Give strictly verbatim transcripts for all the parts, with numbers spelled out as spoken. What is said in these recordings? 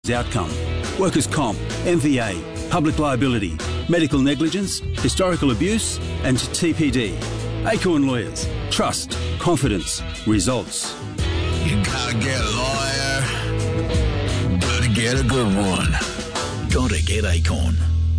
outcome. Workers' comp, M V A, public liability, medical negligence, historical abuse and T P D. Acorn Lawyers. Trust, confidence, results. You gotta get a lawyer. Gotta get a good one. Gotta get Acorn.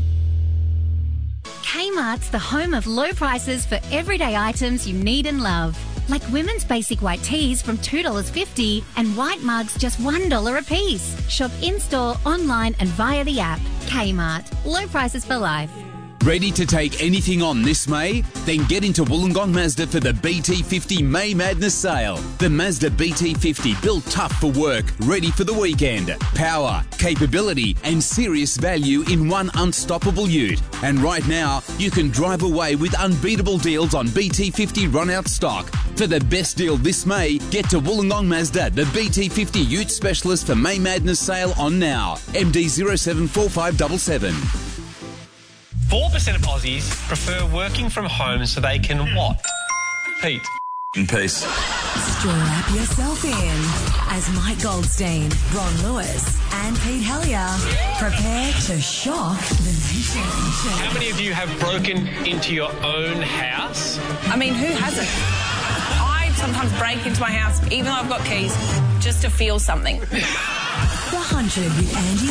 Kmart's the home of low prices for everyday items you need and love. Like women's basic white tees from two dollars fifty and white mugs just one dollar a piece. Shop in-store, online and via the app. Kmart. Low prices for life. Ready to take anything on this May? Then get into Wollongong Mazda for the B T fifty May Madness Sale. The Mazda B T fifty, built tough for work, ready for the weekend. Power, capability and serious value in one unstoppable ute. And right now, you can drive away with unbeatable deals on B T fifty run-out stock. For the best deal this May, get to Wollongong Mazda, the B T fifty ute specialist for May Madness Sale on now. M D zero seven four five seven seven. four percent of Aussies prefer working from home so they can what? Pete. In peace. Strap yourself in as Mike Goldstein, Ron Lewis and Pete Hellier prepare to shock the nation. How many of you have broken into your own house? I mean, who hasn't? I sometimes break into my house, even though I've got keys, just to feel something. The one hundred with Andy